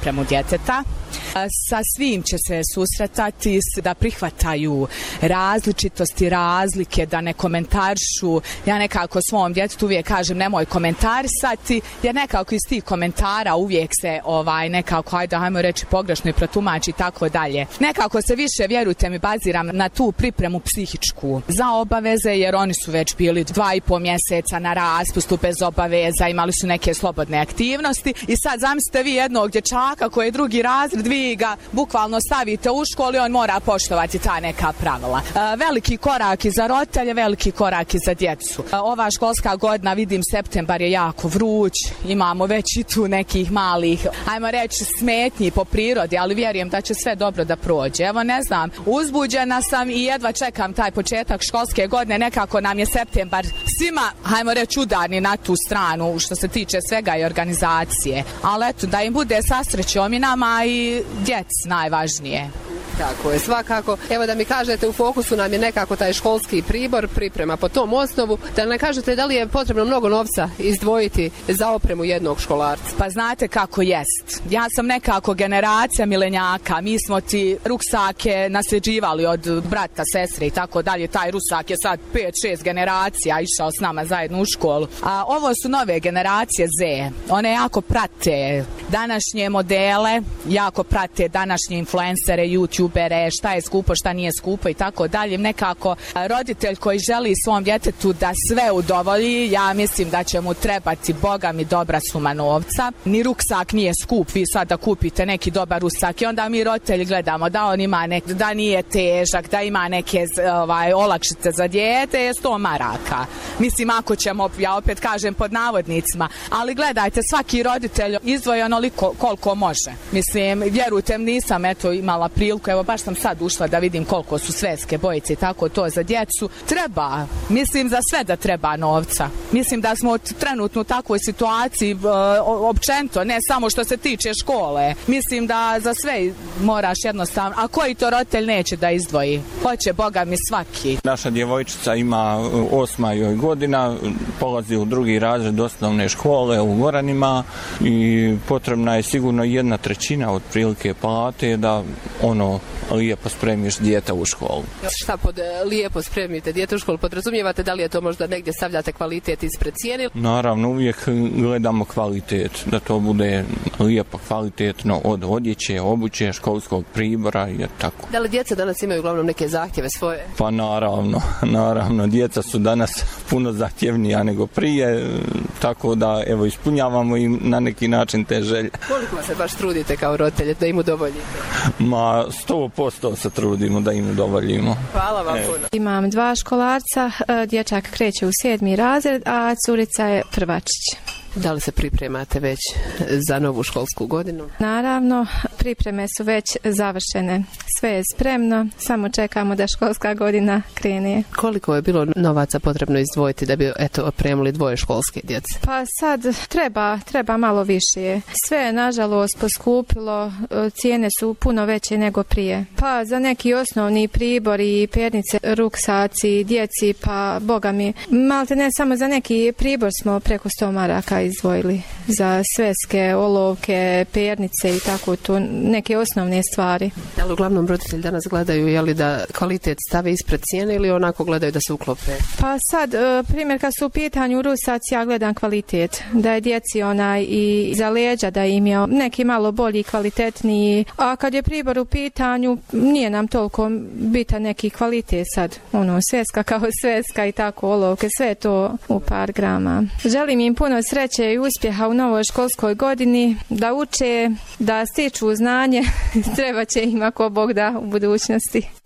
pripremu djeteta. Sa svim će se susretati, da prihvataju različitosti, razlike, da ne komentarišu. Ja nekako svom djetetu uvijek kažem nemoj komentarisati, jer nekako iz tih komentara uvijek se nekako, hajmo reći, pogrešno i protumači i tako dalje. Nekako se više, vjerujte mi, baziram na tu pripremu psihičku za obaveze, jer oni su već bili 2,5 mjeseca na raspustu bez obaveza, imali su neke slobodne aktivnosti i sad zamislite vi jednog dječaka koji je drugi razred, vi ga bukvalno stavite u školu i on mora poštovati ta neka pravila. Veliki korak i za roditelje, veliki korak i za djecu. Ova školska godina, vidim, septembar je jako vruć, imamo već i tu nekih malih, ajmo reći, smetnji po prirodi, ali vjerujem da će sve dobro da prođe. Evo, ne znam, uzbuđena sam i jedva čekam taj početak školske godine, nekako nam je septembar svima, ajmo reći, udarni na tu stranu što se tiče svega i organizacije. Ali eto, da im bude sa srećom i nama i djeci najvažnije. Tako je, svakako. Evo da mi kažete, u fokusu nam je nekako taj školski pribor, priprema po tom osnovu. Da ne kažete da li je potrebno mnogo novca izdvojiti za opremu jednog školarca? Pa znate kako jest. Ja sam nekako generacija milenjaka. Mi smo ti ruksake nasljeđivali od brata, sestre i tako dalje. Taj rusak je sad 5-6 generacija išao s nama zajedno u školu. A ovo su nove generacije Z. One jako prate današnje modele, jako prate današnje influencere, YouTube, šta je skupo, šta nije skupo i tako dalje. Nekako roditelj koji želi svom djetetu da sve udovolji, ja mislim da će mu trebati, Boga mi, dobra suma novca. Ni ruksak nije skup, vi sad da kupite neki dobar rusak i onda mi roditelji gledamo da on ima da nije težak, da ima neke olakšice za dijete, je 100 maraka. Mislim, ako ćemo, ja opet kažem pod navodnicima, ali gledajte, svaki roditelj izdvoji onoliko koliko može. Mislim, vjerujte, nisam imala priliku, evo baš sam sad ušla da vidim koliko su svetske bojice i tako to za djecu. Treba, mislim, za sve da treba novca. Mislim da smo trenutno u takvoj situaciji općenito, ne samo što se tiče škole. Mislim da za sve moraš jednostavno, a koji to roditelj neće da izdvoji? Hoće, Boga mi, svaki. Naša djevojčica ima 8. godina, polazi u 2. razred osnovne škole u Goranima i potrebna je sigurno 1/3 otprilike plate da lijepo spremiš dijete u školu. Šta pod lijepo spremite dijete u školu? Podrazumijevate da li je to možda negdje stavljate kvalitet ispred cijene? Naravno, uvijek gledamo kvalitet, da to bude lijepo, kvalitetno od odjeće, obuće, školskog pribora i tako. Da li djeca danas imaju uglavnom neke zahtjeve svoje? Pa naravno, djeca su danas puno zahtjevnija nego prije, tako da evo ispunjavamo im na neki način te želje. Koliko se baš trudite kao roditelje da im udovoljite? 100% se trudimo da im udovoljimo. Hvala vam puno. Imam 2 školarca, dječak kreće u 7. razred, a curica je prvačić. Da li se pripremate već za novu školsku godinu? Naravno, pripreme su već završene. Sve je spremno, samo čekamo da školska godina krene. Koliko je bilo novaca potrebno izdvojiti da bi opremili 2 školske djece? Pa sad treba malo više. Sve je nažalost poskupilo, cijene su puno veće nego prije. Pa za neki osnovni pribor i pernice, ruksaci, djeci, pa Boga mi, malte ne samo za neki pribor smo preko 100 maraka izdvojili za sveske, olovke, pernice i tako to, neke osnovne stvari. Ali uglavnom roditelji danas gledaju je li da kvalitet stave ispred cijene ili onako gledaju da se uklope? Pa sad, primjer kad su u pitanju rusaci, ja gledam kvalitet, da je djeci i za leđa da im je neki malo bolji, kvalitetniji, a kad je pribor u pitanju, nije nam toliko bitan neki kvalitet sad, sveska kao sveska i tako, olovke, sve to u par grama. Želim im puno sreće i uspjeha u novoj školskoj godini, da uče, da stiču znanje, treba će im ako Bog da u budućnosti.